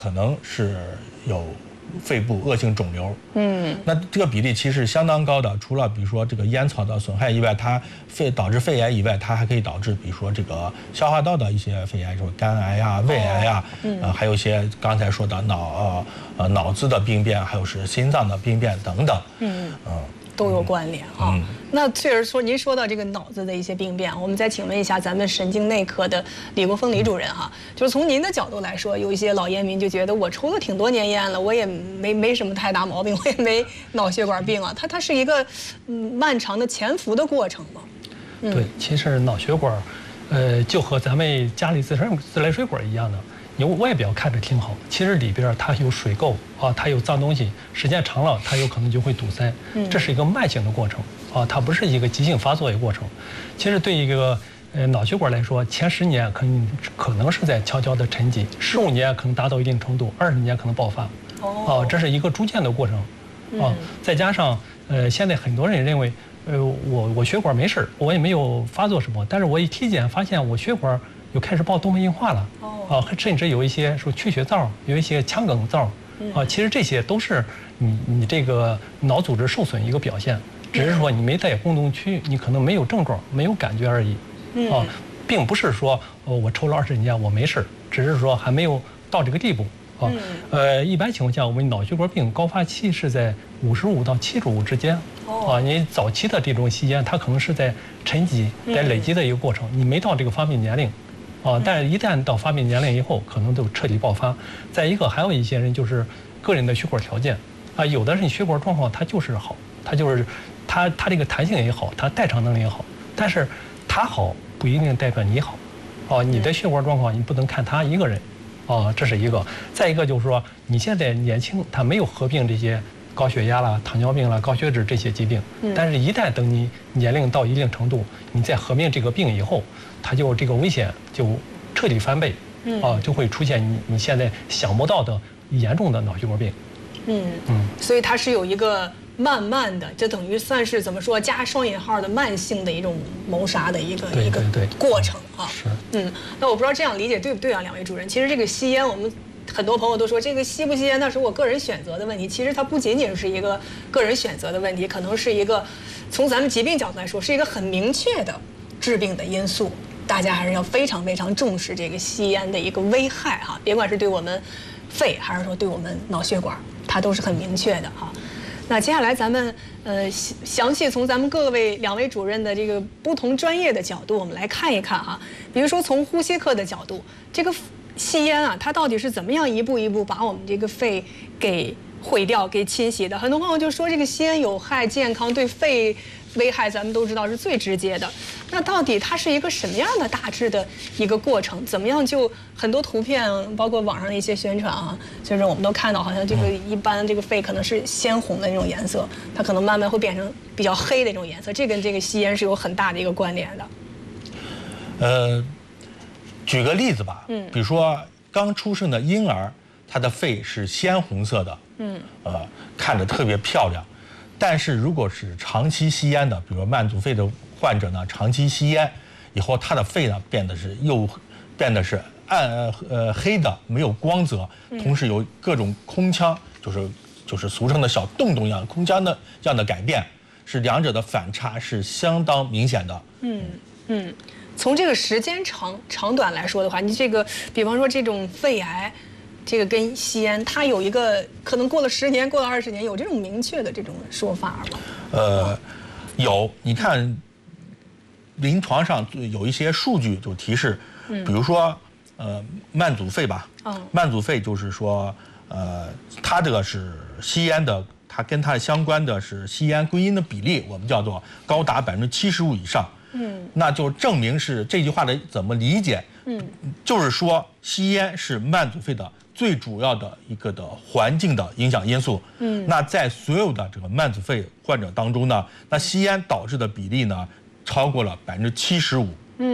可能是有肺部恶性肿瘤。那这个比例其实相当高的。除了比如说这个烟草的损害以外，它导致肺癌以外，它还可以导致比如说这个消化道的一些肺癌，说肝癌呀、胃癌呀，还有一些刚才说的脑子的病变，还有是心脏的病变等等。 都有关联啊。那确实说，您说到这个脑子的一些病变，我们再请问一下咱们神经内科的李国峰李主任哈，就是从您的角度来说，有一些老烟民就觉得我抽了挺多年烟了，我也没什么太大毛病，我也没脑血管病啊，它是一个漫长的潜伏的过程嘛。 对，其实脑血管，就和咱们家里自来水管一样的。你外表看着挺好，其实里边它有水垢啊，它有脏东西，时间长了它有可能就会堵塞，这是一个慢性的过程啊，它不是一个急性发作的过程。其实对一个脑血管来说，前10年可能是在悄悄的沉积，15年可能达到一定程度，20年可能爆发，这是一个逐渐的过程啊。再加上现在很多人认为，我血管没事，我也没有发作什么，但是我一体检发现我血管又开始报动脉硬化了，甚至有一些说缺血灶，有一些腔梗灶，其实这些都是你这个脑组织受损一个表现，只是说你没在活动区，你可能没有症状，没有感觉而已，并不是说我抽了20年我没事，只是说还没有到这个地步。一般情况下，我们脑血管病高发期是在55到75之间。你早期的这种吸烟，它可能是在沉积、在累积的一个过程，你没到这个发病年龄。但是一旦到发病年龄以后，可能就彻底爆发。再一个，还有一些人就是个人的血管条件有的人血管状况他就是好，他这个弹性也好，他代偿能力也好，但是他好不一定代表你好。你的血管状况你不能看他一个人，这是一个。再一个就是说，你现在年轻，他没有合并这些高血压啦、糖尿病啦、高血脂这些疾病，但是一旦等你年龄到一定程度，你再合并这个病以后，它就这个危险就彻底翻倍，就会出现你现在想不到的严重的脑血管病。 所以它是有一个慢慢的，这等于算是怎么说加双引号的慢性的一种谋杀的一个过程啊。是。那我不知道这样理解对不对啊，两位主任？其实这个吸烟，我们很多朋友都说这个吸不吸烟那是我个人选择的问题，其实它不仅仅是一个个人选择的问题，可能是一个从咱们疾病角度来说是一个很明确的致病的因素。大家还是要非常非常重视这个吸烟的一个危害哈，别管是对我们肺还是说对我们脑血管，它都是很明确的哈。那接下来咱们详细从咱们两位主任的这个不同专业的角度，我们来看一看哈。比如说从呼吸科的角度，这个吸烟啊，它到底是怎么样一步一步把我们这个肺给毁掉、给侵袭的？很多朋友就说这个吸烟有害健康，对肺危害咱们都知道是最直接的。那到底它是一个什么样的大致的一个过程？怎么样就很多图片，包括网上的一些宣传啊，就是我们都看到，好像这个一般这个肺可能是鲜红的那种颜色，它可能慢慢会变成比较黑的那种颜色，这跟这个吸烟是有很大的一个关联的。 举个例子吧，比如说刚出生的婴儿，他的肺是鲜红色的，看着特别漂亮。但是如果是长期吸烟的，比如说慢阻肺的患者呢，长期吸烟以后，他的肺呢变得是黑的，没有光泽，同时有各种空腔，就是俗称的小洞洞一样空腔的这样的改变，是两者的反差是相当明显的。 从这个时间长短来说的话，你这个比方说这种肺癌，这个跟吸烟，它有一个可能过了10年、过了20年，有这种明确的这种说法吗？ 有，你看，临床上有一些数据就提示，比如说慢阻肺吧，慢阻肺就是说，它这个是吸烟的，它跟它相关的是吸烟归因的比例，我们叫做高达75%以上。那就证明是这句话的怎么理解？就是说吸烟是慢阻肺的最主要的一个的环境的影响因素。那在所有的这个慢阻肺患者当中呢，那吸烟导致的比例呢超过了75%。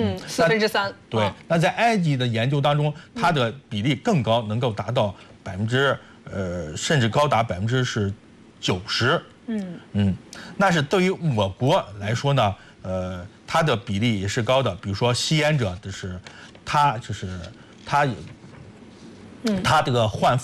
3/4。 对，那在埃及的研究当中，它的比例更高，能够达到甚至高达90%。那是对于我国来说呢，它的比例也是高的。比如说吸烟者他这个患